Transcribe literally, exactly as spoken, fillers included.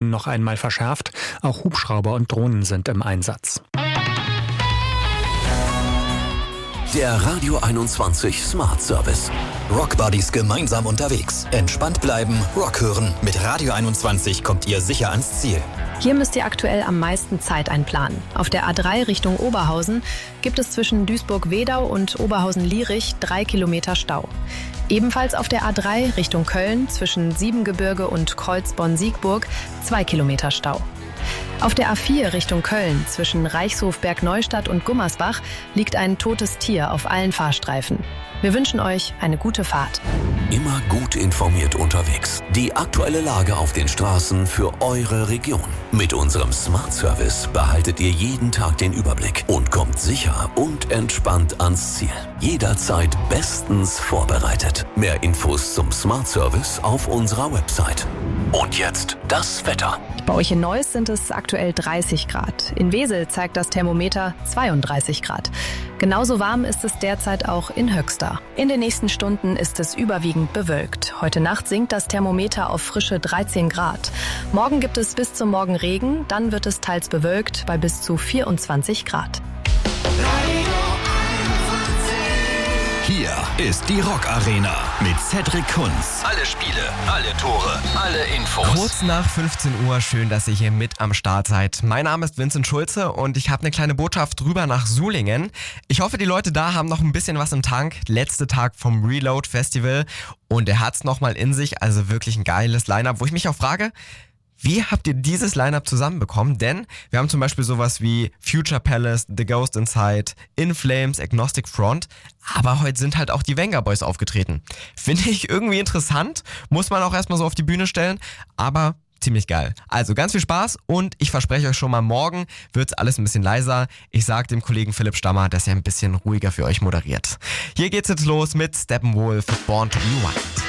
wurden noch einmal verschärft. Auch Hubschrauber und Drohnen sind im Einsatz. Der Radio einundzwanzig Smart Service. Rockbuddies gemeinsam unterwegs. Entspannt bleiben, Rock hören. Mit Radio einundzwanzig kommt ihr sicher ans Ziel. Hier müsst ihr aktuell am meisten Zeit einplanen. Auf der A drei Richtung Oberhausen gibt es zwischen Duisburg-Wedau und Oberhausen-Lierich drei Kilometer Stau. Ebenfalls auf der A drei Richtung Köln zwischen Siebengebirge und Kreuzborn-Siegburg zwei Kilometer Stau. Auf der A vier Richtung Köln zwischen Reichshof-Bergneustadt und Gummersbach liegt ein totes Tier auf allen Fahrstreifen. Wir wünschen euch eine gute Fahrt. Immer gut informiert unterwegs. Die aktuelle Lage auf den Straßen für eure Region. Mit unserem Smart Service behaltet ihr jeden Tag den Überblick und kommt sicher und entspannt ans Ziel. Jederzeit bestens vorbereitet. Mehr Infos zum Smart Service auf unserer Website. Und jetzt das Wetter. Bei euch in Neuss sind es aktuell dreißig Grad. In Wesel zeigt das Thermometer zweiunddreißig Grad. Genauso warm ist es derzeit auch in Höxter. In den nächsten Stunden ist es überwiegend bewölkt. Heute Nacht sinkt das Thermometer auf frische dreizehn Grad. Morgen gibt es bis zum Morgen Regen, dann wird es teils bewölkt bei bis zu vierundzwanzig Grad. Hier ist die Rock Arena mit Cedric Kunz. Alle Spiele, alle Tore, alle Infos. Kurz nach fünfzehn Uhr, schön, dass ihr hier mit am Start seid. Mein Name ist Vincent Schulze und ich habe eine kleine Botschaft rüber nach Sulingen. Ich hoffe, die Leute da haben noch ein bisschen was im Tank. Letzter Tag vom Reload Festival und er hat's nochmal in sich, also wirklich ein geiles Line-Up, wo ich mich auch frage, wie habt ihr dieses Line-Up zusammenbekommen? Denn wir haben zum Beispiel sowas wie Future Palace, The Ghost Inside, In Flames, Agnostic Front, aber heute sind halt auch die Venga Boys aufgetreten. Finde ich irgendwie interessant, muss man auch erstmal so auf die Bühne stellen, aber ziemlich geil. Also ganz viel Spaß und ich verspreche euch schon mal, morgen wird's alles ein bisschen leiser. Ich sag dem Kollegen Philipp Stammer, dass er ein bisschen ruhiger für euch moderiert. Hier geht's jetzt los mit Steppenwolf, Born to be Wild.